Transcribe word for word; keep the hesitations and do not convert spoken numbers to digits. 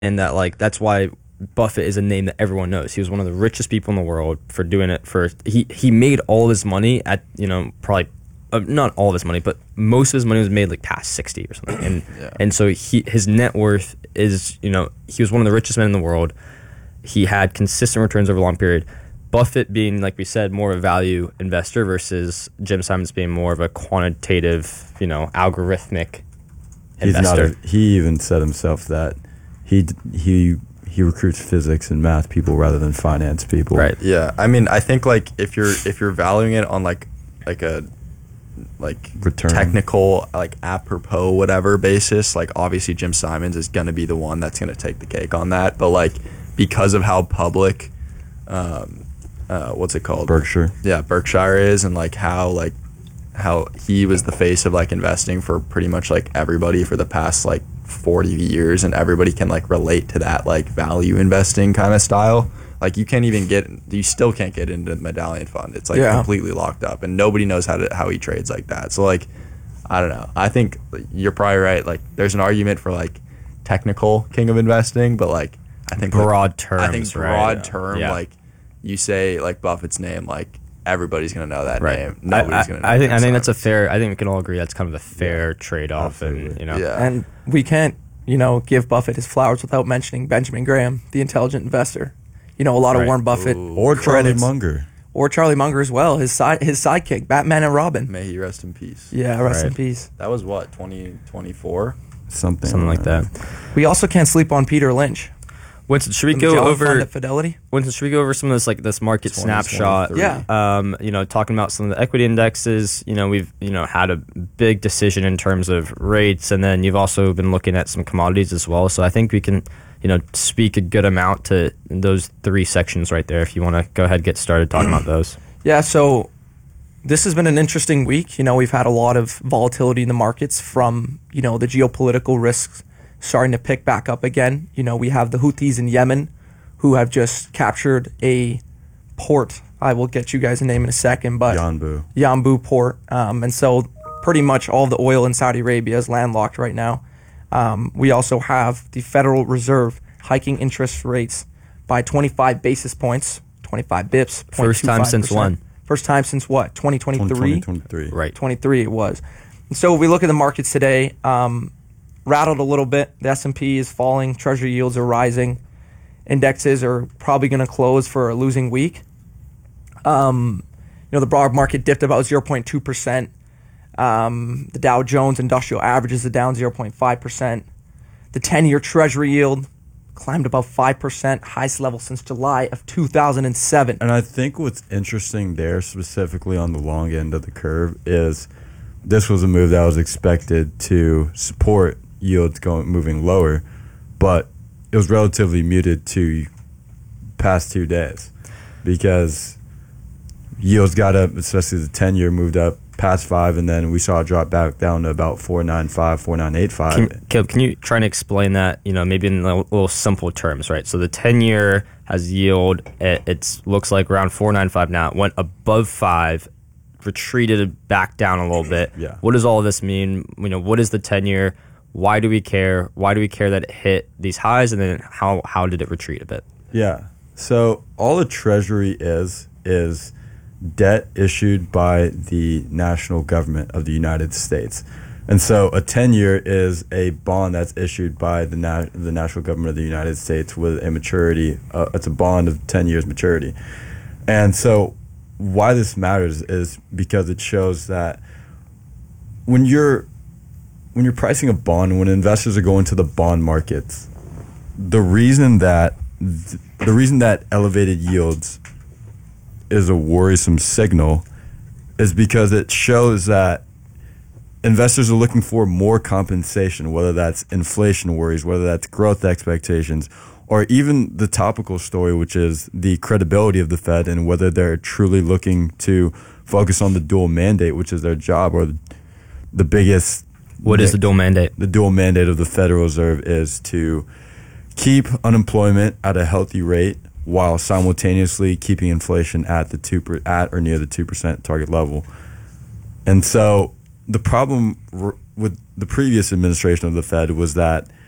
and that like that's why Buffett is a name that everyone knows. He was one of the richest people in the world for doing it. For he he made all of his money at you know probably uh, not all of his money, but most of his money was made like past sixty or something. And yeah. and so he his net worth is you know he was one of the richest men in the world. He had consistent returns over a long period. Buffett being, like we said, more of a value investor versus Jim Simons being more of a quantitative, you know, algorithmic He's investor. not a, he even said himself that he he he recruits physics and math people rather than finance people. Right. Yeah, I mean, I think like if you're if you're valuing it on like like a like Return. technical like apropos whatever basis, like obviously Jim Simons is gonna be the one that's gonna take the cake on that. But like because of how public, um, uh, what's it called? Berkshire. Yeah, Berkshire is, and like how like how he was the face of like investing for pretty much like everybody for the past like forty years, and everybody can like relate to that like value investing kind of style. Like you can't even get, you still can't get into the Medallion Fund. It's like Yeah. completely locked up, and nobody knows how to how he trades like that. So like, I don't know. I think you're probably right. Like there's an argument for like technical king of investing, but like I think Broad like, terms, I think right? broad Yeah. term, Yeah. like you say like Buffett's name, like everybody's gonna know that Right. name. I, Nobody's I, gonna know I think Jim I think that's a Simons. fair. I think we can all agree that's kind of a fair trade off, and Absolutely. you know, Yeah. And we can't, you know, give Buffett his flowers without mentioning Benjamin Graham, the intelligent investor. You know, a lot Right. of Warren Buffett Or Charlie credits- Munger. or Charlie Munger as well. His side, his sidekick, Batman and Robin. May he rest in peace. Yeah, rest in Right. peace. That was what twenty twenty-four. Something, something like that. We also can't sleep on Peter Lynch. Winston, should we from go Magellan Fund over? at Fidelity. Winston, should we go over some of this like this market twenty snapshot? twenty-three. Yeah. Um, you know, talking about some of the equity indexes. You know, we've you know had a big decision in terms of rates, and then you've also been looking at some commodities as well. So I think we can, you know, speak a good amount to those three sections right there. If you want to go ahead and get started talking about those. Yeah, so this has been an interesting week. You know, we've had a lot of volatility in the markets from, you know, the geopolitical risks starting to pick back up again. You know, we have the Houthis in Yemen who have just captured a port. I will get you guys a name in a second, but Yanbu. Yanbu port. Um, and so pretty much all the oil in Saudi Arabia is landlocked right now. Um, we also have the Federal Reserve hiking interest rates by twenty-five basis points, twenty-five bips. First time since when? First time since what? twenty twenty-three? twenty twenty-three. Right. twenty-three it was. And so if we look at the markets today, um, rattled a little bit. The S and P is falling. Treasury yields are rising. Indexes are probably going to close for a losing week. Um, you know, the broad market dipped about zero point two percent. Um, the Dow Jones Industrial Averages are down zero point five percent. The ten-year Treasury yield climbed above five percent, highest level since July of two thousand seven. And I think what's interesting there, specifically on the long end of the curve, is this was a move that was expected to support yields going moving lower, but it was relatively muted to past two days because yields got up, especially the ten-year moved up past five, and then we saw it drop back down to about four ninety-five, four eighty-five. Can, Caleb, can you try and explain that, you know, maybe in a little simple terms, right? So the ten-year has yield, it it's, looks like around four ninety-five now. It went above five, retreated back down a little bit. Yeah. What does all of this mean? You know, what is the ten-year? Why do we care? Why do we care that it hit these highs? And then how, how did it retreat a bit? Yeah. So all the Treasury is is debt issued by the national government of the United States. And so a ten-year is a bond that's issued by the na- the national government of the United States with a maturity. Uh, it's a bond of ten years maturity. And so why this matters is because it shows that when you're when you're pricing a bond, when investors are going to the bond markets, the reason that th- the reason that elevated yields is a worrisome signal is because it shows that investors are looking for more compensation, whether that's inflation worries, whether that's growth expectations, or even the topical story, which is the credibility of the Fed and whether they're truly looking to focus on the dual mandate, which is their job, or the biggest. What is the dual mandate? The dual mandate of the Federal Reserve is to keep unemployment at a healthy rate while simultaneously keeping inflation at the two per, at or near the two percent target level. And so the problem r- with the previous administration of the Fed was that